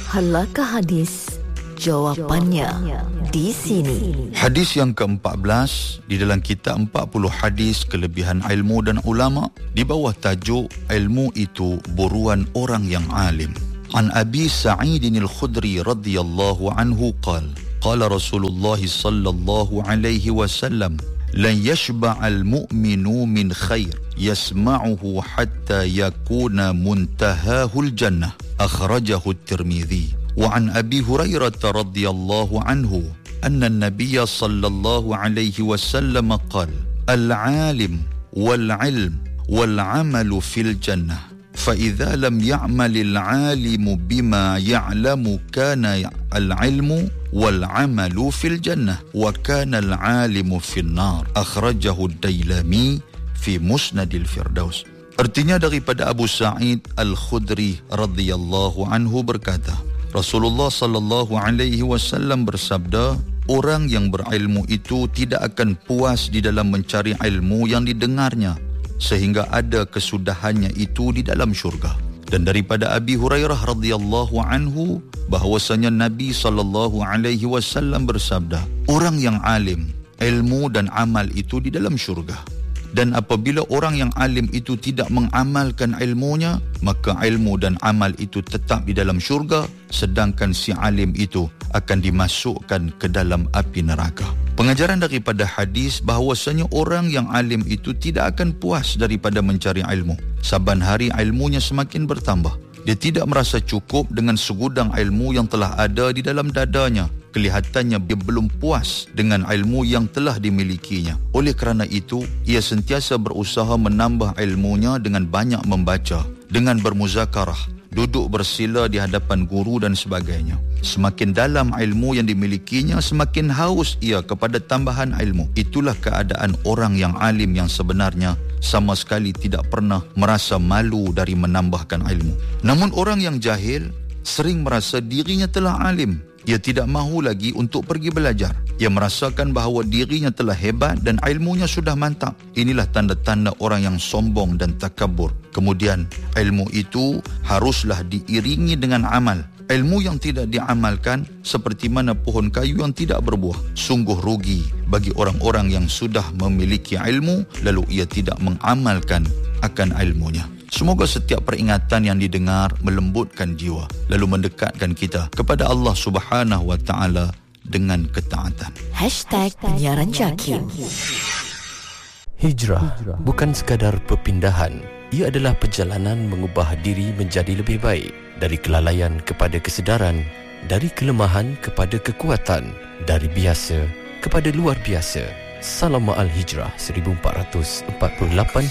Halakah hadis? Jawapannya di sini. Hadis yang ke-14 di dalam kitab 40 hadis kelebihan ilmu dan ulama, di bawah tajuk ilmu itu buruan orang yang alim. An Abi Sa'id al-Khudri radhiyallahu anhu qala Rasulullah sallallahu alaihi wasallam lan yashba'al mu'minu min khair yasma'uhu hatta yakuna muntahahul jannah, akhrajahu at-Tirmidzi. Wa an Abi Hurairah radhiyallahu anhu anna an-nabiy sallallahu alaihi wasallam qala al-'alim wal-'ilm wal-'amalu fil jannah fa idza lam ya'mal al-'alimu bima ya'lamu kana al-'ilmu wal-'amalu fil jannah wa kana al-'alimu fin nar, akhrajahu ad-Dailami fi Musnadil Firdaus. Artinya daripada Abu Sa'id al-Khudri radhiyallahu anhu berkata, Rasulullah sallallahu alaihi wasallam bersabda, orang yang berilmu itu tidak akan puas di dalam mencari ilmu yang didengarnya sehingga ada kesudahannya itu di dalam syurga. Dan daripada Abi Hurairah radhiyallahu anhu bahwasanya Nabi sallallahu alaihi wasallam bersabda, orang yang alim, ilmu dan amal itu di dalam syurga. Dan apabila orang yang alim itu tidak mengamalkan ilmunya, maka ilmu dan amal itu tetap di dalam syurga, sedangkan si alim itu akan dimasukkan ke dalam api neraka. Pengajaran daripada hadis bahawasanya orang yang alim itu tidak akan puas daripada mencari ilmu. Saban hari ilmunya semakin bertambah. Dia tidak merasa cukup dengan segudang ilmu yang telah ada di dalam dadanya. Kelihatannya dia belum puas dengan ilmu yang telah dimilikinya. Oleh kerana itu, ia sentiasa berusaha menambah ilmunya dengan banyak membaca, dengan bermuzakarah, duduk bersila di hadapan guru dan sebagainya. Semakin dalam ilmu yang dimilikinya, semakin haus ia kepada tambahan ilmu. Itulah keadaan orang yang alim yang sebenarnya sama sekali tidak pernah merasa malu dari menambahkan ilmu. Namun orang yang jahil sering merasa dirinya telah alim. Ia tidak mahu lagi untuk pergi belajar. Ia merasakan bahawa dirinya telah hebat dan ilmunya sudah mantap. Inilah tanda-tanda orang yang sombong dan takabur. Kemudian ilmu itu haruslah diiringi dengan amal. Ilmu yang tidak diamalkan seperti mana pohon kayu yang tidak berbuah. Sungguh rugi bagi orang-orang yang sudah memiliki ilmu lalu ia tidak mengamalkan akan ilmunya. Semoga setiap peringatan yang didengar melembutkan jiwa lalu mendekatkan kita kepada Allah Subhanahu wa taala dengan ketaatan. #penyiaran Jakim. Hijrah bukan sekadar perpindahan. Ia adalah perjalanan mengubah diri menjadi lebih baik, dari kelalaian kepada kesedaran, dari kelemahan kepada kekuatan, dari biasa kepada luar biasa. Salam Al Hijrah 1448